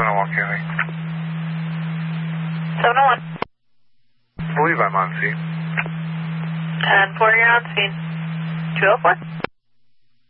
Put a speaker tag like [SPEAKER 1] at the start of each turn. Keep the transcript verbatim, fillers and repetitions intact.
[SPEAKER 1] Kanawha County.
[SPEAKER 2] seven oh one.
[SPEAKER 1] I believe I'm on scene.
[SPEAKER 2] ten four, you're on scene. two oh four.